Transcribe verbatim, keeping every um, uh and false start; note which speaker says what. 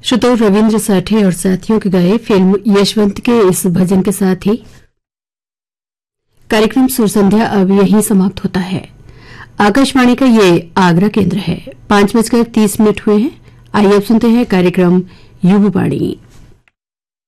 Speaker 1: श्रोताओं, रविंद्र साठे और साथियों के गाए फिल्म यशवंत के इस भजन के साथ ही कार्यक्रम सुर संध्या अब यहीं समाप्त होता है। आकाशवाणी का ये आगरा केंद्र है। पांच बजकर तीस मिनट हुए हैं। आइए अब सुनते हैं कार्यक्रम युववाणी।